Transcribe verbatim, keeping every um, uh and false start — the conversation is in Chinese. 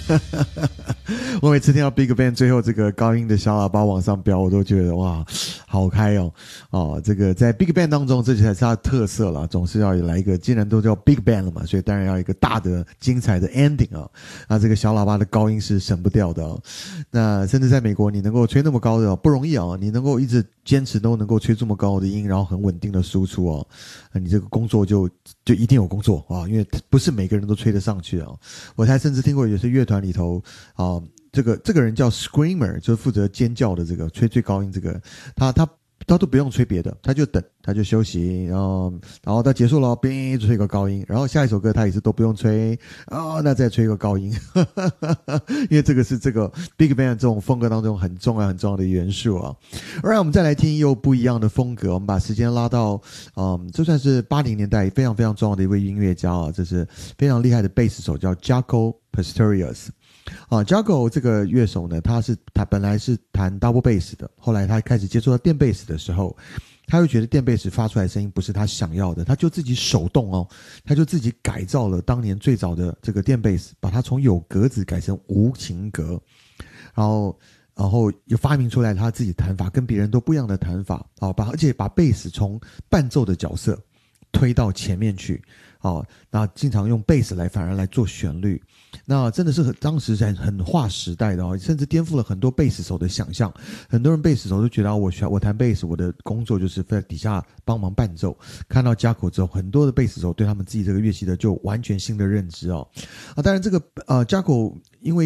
我每次听到 Big Band 最后这个高音的小喇叭往上飙，我都觉得哇，好开哦！哦，这个在 Big Band 当中，这才是它的特色啦，总是要来一个，既然都叫 Big Band 了嘛，所以当然要一个大的、精彩的 ending 啊。那这个小喇叭的高音是省不掉的哦。那甚至在美国，你能够吹那么高的哦不容易啊，你能够一直坚持都能够吹这么高的音，然后很稳定的输出哦，你这个工作就就一定有工作啊，因为不是每个人都吹得上去啊。我还甚至听过有些乐团里头啊。这个这个人叫 Screamer， 就是负责尖叫的这个吹最高音这个，他他他都不用吹别的，他就等，他就休息，然后然后他结束了，哔吹个高音，然后下一首歌他也是都不用吹，哦，那再吹个高音，因为这个是这个 Big Band 这种风格当中很重要很重要的元素啊。而我们再来听又不一样的风格，我们把时间拉到，嗯，这算是八零年代非常非常重要的一位音乐家啊，这是非常厉害的贝斯手，叫 Jaco Pastorius。啊 Jaco 这个乐手呢，他是他本来是弹 double bass 的，后来他开始接触到电贝斯的时候，他会觉得电贝斯发出来的声音不是他想要的，他就自己手动哦，他就自己改造了当年最早的这个电贝斯，把它从有格子改成无情格，然后然后又发明出来他自己弹法跟别人都不一样的弹法啊，把而且把贝斯从伴奏的角色推到前面去。哦，那经常用贝斯来反而来做旋律，那真的是很当时很很划时代的哦，甚至颠覆了很多贝斯手的想象。很多人贝斯手都觉得、啊、我我弹贝斯，我的工作就是在底下帮忙伴奏。看到Jaco之后，很多的贝斯手对他们自己这个乐器的就完全新的认知哦。啊，当然这个呃Jaco因为